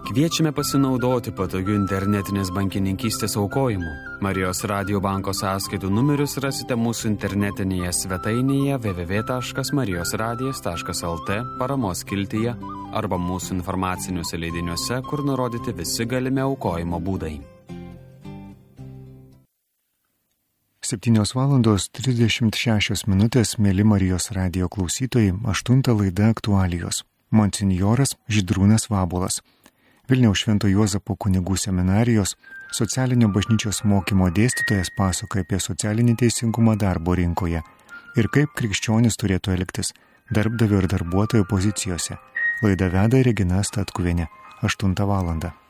Kviečiame pasinaudoti patogiu internetinės bankininkystės aukojimu. Marijos Radio banko sąskaitų numerius rasite mūsų internetinėje svetainėje www.marijosradijas.lt paramos skiltyje arba mūsų informaciniuose leidiniuose, kur nurodyti visi galimi aukojimo būdai. 7:36, mėly Marijos Radio klausytojai, 8 laida aktualijos. Monsinjoras Žydrūnas Vabuolas. Vilniaus Švento Juozapo kunigų seminarijos socialinio bažnyčios mokymo dėstytojas pasakoja apie socialinį teisingumą darbo rinkoje ir kaip krikščionis turėtų elgtis darbdavio ir darbuotojo pozicijose. Laidą veda Regina Statkuvienė, 8 valandą.